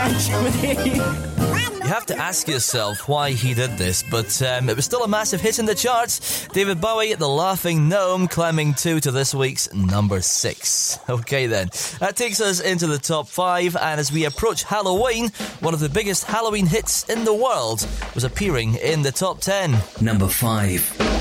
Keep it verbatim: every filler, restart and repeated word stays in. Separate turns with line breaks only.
eventually.
You have to ask yourself why he did this, but um, it was still a massive hit in the charts. David Bowie, The Laughing Gnome, climbing two to this week's number six. Okay then, that takes us into the top five, and as we approach Halloween, one of the biggest Halloween hits in the world was appearing in the top ten.
Number five.